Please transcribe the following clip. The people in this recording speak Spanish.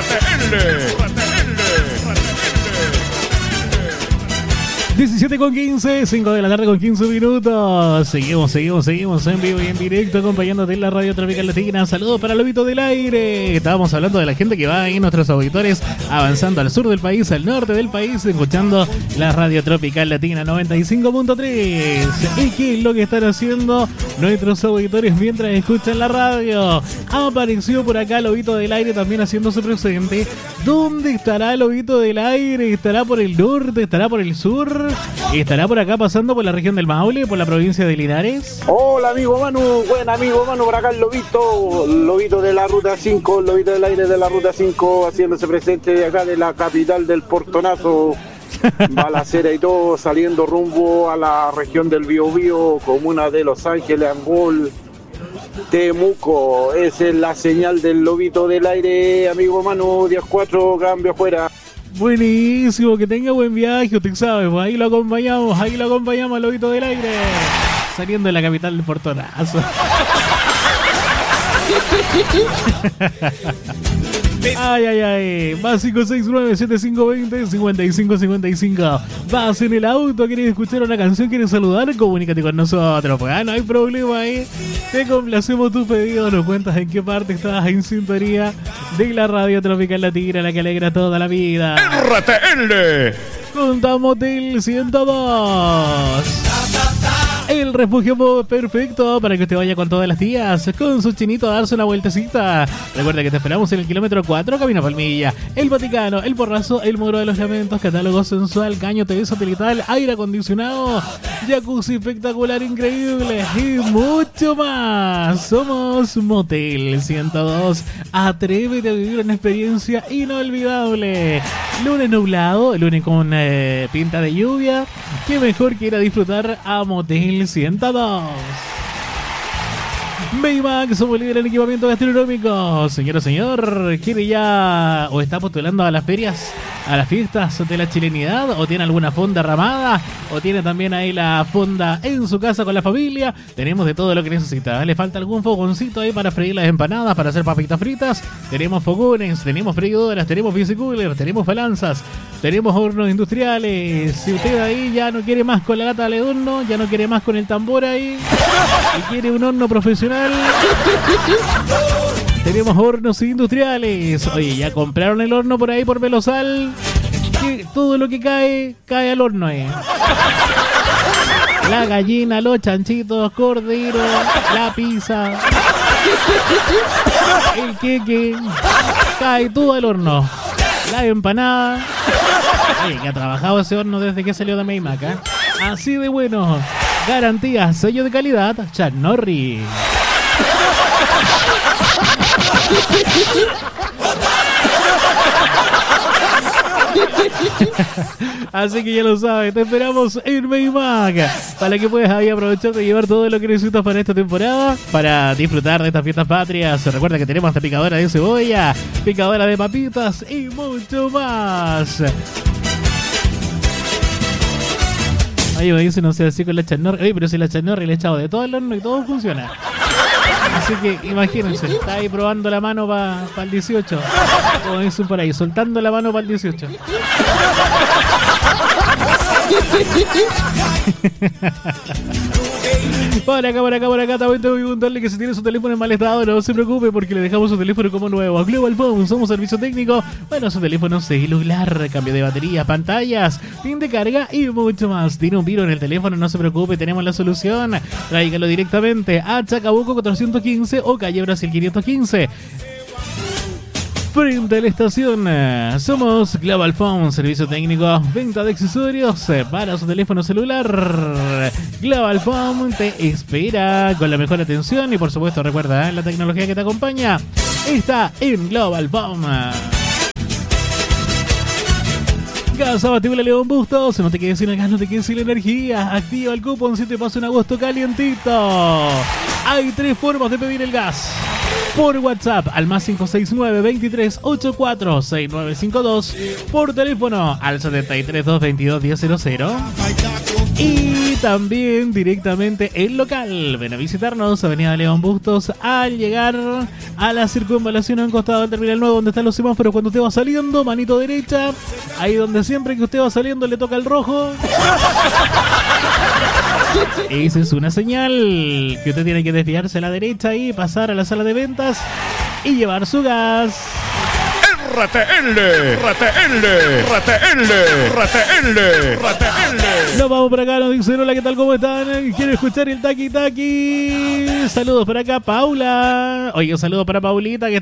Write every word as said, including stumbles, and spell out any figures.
diecisiete con quince, cinco de la tarde con quince minutos. Seguimos, seguimos, seguimos en vivo y en directo acompañándote en la Radio Tropical Latina. Saludos para Lobito del Aire. Estábamos hablando de la gente que va ahí, nuestros auditores, avanzando al sur del país, al norte del país, escuchando la Radio Tropical Latina noventa y cinco punto tres. ¿Y qué es lo que están haciendo nuestros auditores mientras escuchan la radio? Apareció por acá Lobito del Aire también haciéndose presente. ¿Dónde estará Lobito del Aire? ¿Estará por el norte? ¿Estará por el sur? ¿Estará por acá pasando por la región del Maule, por la provincia de Linares? Hola amigo Manu, buen amigo Manu, por acá el Lobito, Lobito de la Ruta cinco, Lobito del Aire de la Ruta cinco, haciéndose presente de acá de la capital del Portonazo, Balacera y todo, saliendo rumbo a la región del Biobío, comuna de Los Ángeles, Angol, Temuco. Esa es la señal del Lobito del Aire, amigo Manu, diez cuatro, cambio afuera. Buenísimo, que tenga buen viaje, usted sabe, pues ahí lo acompañamos, ahí lo acompañamos al Lobito del Aire, saliendo de la capital del Portonazo. Ay, ay, ay. Más cinco seis nueve siete cinco dos cero cinco cinco cinco cinco. Vas en el auto, quieres escuchar una canción, quieres saludar, comunícate con nosotros. Pues ah, no hay problema ahí. Te complacemos tu pedido, nos cuentas en qué parte estás en sintonía de la Radio Tropical Latina, la que alegra toda la vida. R T L. Contamos del ciento dos. El refugio perfecto para que usted vaya con todas las tías, con su chinito a darse una vueltecita. Recuerda que te esperamos en el kilómetro cuatro, Camino Palmilla. El Vaticano, el Porrazo, el Muro de los Lamentos, catálogo sensual, caño T V satelital, aire acondicionado, jacuzzi espectacular, increíble y mucho más. Somos Motel ciento dos. Atrévete a vivir una experiencia inolvidable. Lunes nublado, lunes con eh, pinta de lluvia. Qué mejor que ir a disfrutar a Motel ciento dos. Baymax, somos líder en equipamiento gastronómico. Señor o señor, ¿quiere ya o está postulando a las ferias, a las fiestas de la chilenidad? ¿O tiene alguna fonda ramada? ¿O tiene también ahí la fonda en su casa con la familia? Tenemos de todo lo que necesita. ¿Le falta algún fogoncito ahí para freír las empanadas, para hacer papitas fritas? Tenemos fogones, tenemos freidoras, tenemos bicicooler, tenemos balanzas, tenemos hornos industriales. Si usted ahí ya no quiere más con la lata de horno, ya no quiere más con el tambor ahí y quiere un horno profesional, tenemos hornos industriales. Oye, ya compraron el horno por ahí por Velosal. Que todo lo que cae, cae al horno ahí. La gallina, los chanchitos, cordero, la pizza, el queque, cae todo al horno. La empanada. Oye, que ha trabajado ese horno desde que salió de Maymac, ¿eh? Así de bueno. Garantía, sello de calidad, Chuck Norris. Así que ya lo sabes, te esperamos en Maymac para que puedas ahí aprovechar de llevar todo lo que necesitas para esta temporada, para disfrutar de estas fiestas patrias. Recuerda que tenemos hasta picadora de cebolla, picadora de papitas y mucho más. Oye, me dicen, no sé, así con la chanorra. Oye, pero si la chanorra le he echado de todo el horno y todo funciona. Así que imagínense, está ahí probando la mano para pa el dieciocho. Como dicen por ahí, soltando la mano para el dieciocho. Por acá, por acá, por acá, también tengo que preguntarle que si tiene su teléfono en mal estado, no se preocupe porque le dejamos su teléfono como nuevo. A Global Phone, somos servicio técnico. Bueno, su teléfono celular, cambio de batería, pantallas, fin de carga y mucho más. Tiene un virus en el teléfono, no se preocupe, tenemos la solución. Tráigalo directamente a Chacabuco cuatrocientos quince o calle Brasil quinientos quince. Frente a la estación, somos Global Phone, servicio técnico, venta de accesorios para su teléfono celular. Global Phone te espera con la mejor atención y por supuesto recuerda, la tecnología que te acompaña está en Global Phone. Gas abatible León Bustos, no te quedes sin el gas, no te quedes sin la energía. Activa el cupón si te pasa un agosto calientito. Hay tres formas de pedir el gas. Por WhatsApp al más cinco seis nueve, veintitrés ochenta y cuatro, sesenta y nueve cincuenta y dos. Por teléfono al setenta y tres, doscientos veintidós, diez cero cero. Y también directamente el local. Ven a visitarnos, Avenida León Bustos, al llegar a la circunvalación a un costado del terminal nuevo donde están los semáforos. Cuando usted va saliendo, manito derecha, ahí donde siempre que usted va saliendo le toca el rojo. Esa es una señal que usted tiene que desviarse a la derecha y pasar a la sala de ventas y llevar su gas. R T L, R T L, R T L, R T L, R T L. Nos vamos por acá, nos dicen hola, ¿qué tal? ¿Cómo están? Quiero escuchar el taqui taqui. Saludos por acá, Paula. Oye, un saludo para Paulita que